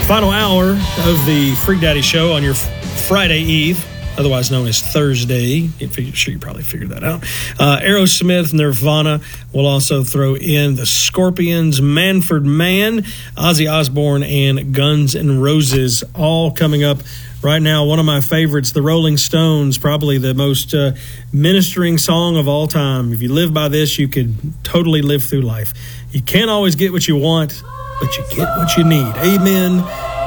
Final hour of the Freak Daddy Show on your Friday Eve, otherwise known as Thursday. I'm sure you probably figured that out. Aerosmith, Nirvana. We'll also throw in the Scorpions, Manfred Mann, Ozzy Osbourne, and Guns N' Roses, all coming up right now. One of my favorites, the Rolling Stones, probably the most ministering song of all time. If you live by this, you could totally live through life. You can't always get what you want, but you get what you need. Amen.